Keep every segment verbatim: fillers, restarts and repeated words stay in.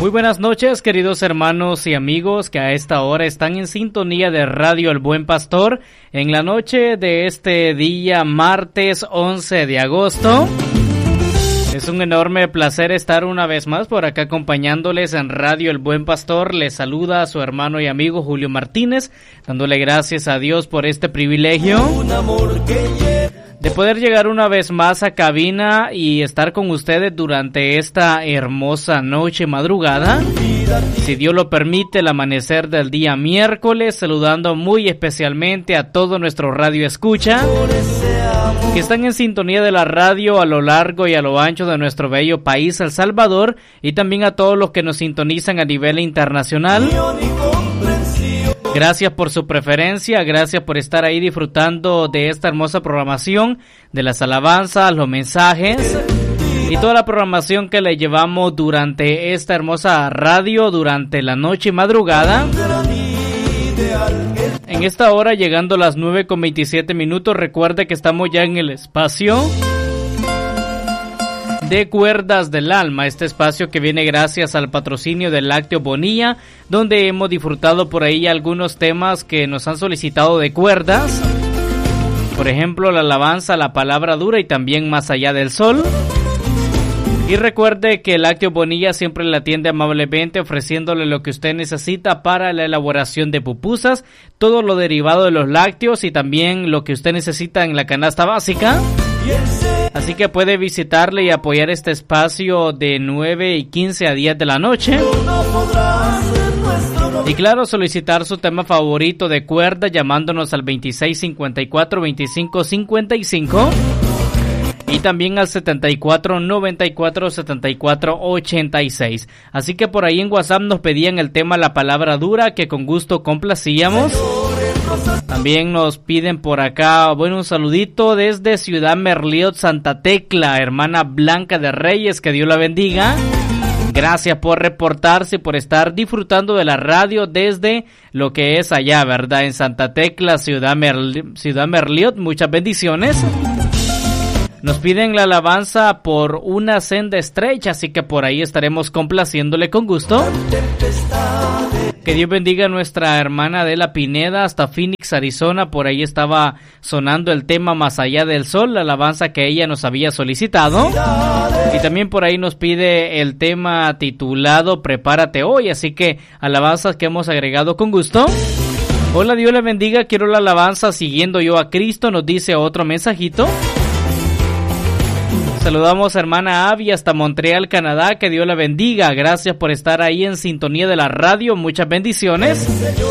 Muy buenas noches, queridos hermanos y amigos que a esta hora están en sintonía de Radio El Buen Pastor en la noche de este día martes once de agosto. Es un enorme placer estar una vez más por acá acompañándoles en Radio El Buen Pastor. Les saluda a su hermano y amigo Julio Martínez, dándole gracias a Dios por este privilegio de poder llegar una vez más a cabina y estar con ustedes durante esta hermosa noche madrugada. Si Dios lo permite, el amanecer del día miércoles, saludando muy especialmente a todo nuestro radio escucha que están en sintonía de la radio a lo largo y a lo ancho de nuestro bello país, El Salvador, y también a todos los que nos sintonizan a nivel internacional. Gracias por su preferencia, gracias por estar ahí disfrutando de esta hermosa programación, de las alabanzas, los mensajes y toda la programación que le llevamos durante esta hermosa radio, durante la noche y madrugada. En esta hora, llegando a las nueve con veintisiete minutos, recuerde que estamos ya en el espacio de Cuerdas del Alma, este espacio que viene gracias al patrocinio del Lácteo Bonilla, donde hemos disfrutado por ahí algunos temas que nos han solicitado de cuerdas, por ejemplo la alabanza, la palabra dura y también Más allá del sol. Y recuerde que el Lácteo Bonilla siempre le atiende amablemente ofreciéndole lo que usted necesita para la elaboración de pupusas, todo lo derivado de los lácteos y también lo que usted necesita en la canasta básica. Así que puede visitarle y apoyar este espacio de nueve y quince a diez de la noche. Y claro, solicitar su tema favorito de cuerda llamándonos al veintiséis cincuenta y cuatro veinticinco cincuenta y cinco y también al setenta y cuatro noventa y cuatro setenta y cuatro ochenta y seis. Así que por ahí en WhatsApp nos pedían el tema La Palabra Dura, que con gusto complacíamos. También nos piden por acá, bueno, un saludito desde Ciudad Merliot, Santa Tecla, hermana Blanca de Reyes, que Dios la bendiga. Gracias por reportarse y por estar disfrutando de la radio desde lo que es allá, ¿verdad? En Santa Tecla, Ciudad, Merli- Ciudad Merliot, muchas bendiciones. Nos piden la alabanza Por una senda estrecha, así que por ahí estaremos complaciéndole con gusto. Que Dios bendiga a nuestra hermana de la Pineda hasta Phoenix, Arizona. Por ahí estaba sonando el tema Más allá del sol, la alabanza que ella nos había solicitado. Y también por ahí nos pide el tema titulado Prepárate hoy, así que alabanzas que hemos agregado con gusto. Hola, Dios le bendiga, quiero la alabanza Siguiendo yo a Cristo, nos dice otro mensajito. Saludamos a hermana Avi hasta Montreal, Canadá, que Dios la bendiga. Gracias por estar ahí en sintonía de la radio, muchas bendiciones.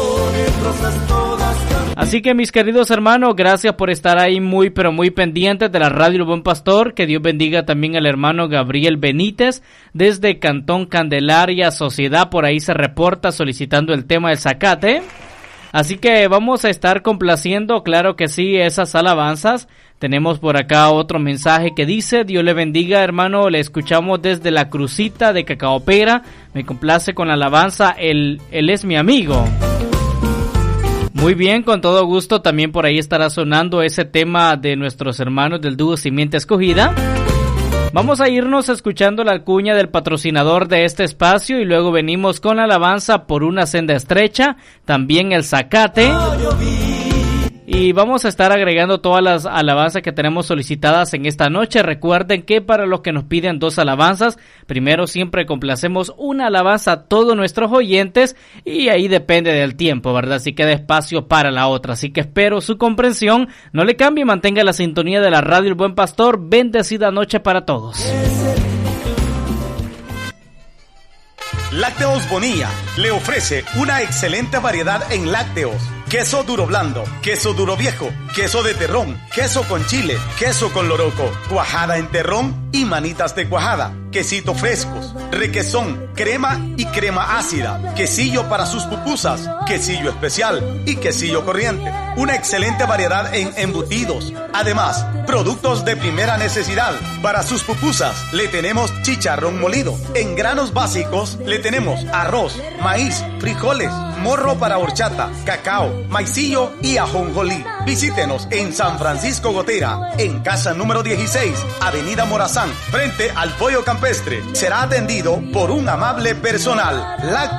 Así que mis queridos hermanos, gracias por estar ahí muy pero muy pendientes de la radio El Buen Pastor. Que Dios bendiga también al hermano Gabriel Benítez desde Cantón Candelaria, Sociedad, por ahí se reporta solicitando el tema del zacate. Así que vamos a estar complaciendo, claro que sí, esas alabanzas. Tenemos por acá otro mensaje que dice, Dios le bendiga, hermano, le escuchamos desde la Crucita de Cacaopera. Me complace con la alabanza, él, él es mi amigo. Muy bien, con todo gusto, también por ahí estará sonando ese tema de nuestros hermanos del dúo Simiente Escogida. Vamos a irnos escuchando la cuña del patrocinador de este espacio y luego venimos con la alabanza Por una senda estrecha, también el zacate. Y vamos a estar agregando todas las alabanzas que tenemos solicitadas en esta noche. Recuerden que para los que nos piden dos alabanzas, primero siempre complacemos una alabanza a todos nuestros oyentes y ahí depende del tiempo, ¿verdad? Si queda espacio para la otra. Así que espero su comprensión. No le cambie, mantenga la sintonía de la radio El Buen Pastor. Bendecida noche para todos. Lácteos Bonilla le ofrece una excelente variedad en lácteos. Queso duro blando, queso duro viejo, queso de terrón, queso con chile, queso con loroco, cuajada en terrón y manitas de cuajada, quesito frescos, requesón, crema y crema ácida, quesillo para sus pupusas, quesillo especial y quesillo corriente. una excelente variedad en embutidos. Además, productos de primera necesidad. Para sus pupusas le tenemos chicharrón molido. En granos básicos le tenemos arroz, maíz, frijoles, morro para horchata, cacao, maicillo y ajonjolí. Visítenos en San Francisco Gotera, en casa número dieciséis, Avenida Morazán, frente al Pollo Campestre. Será atendido por un amable personal. Lácteos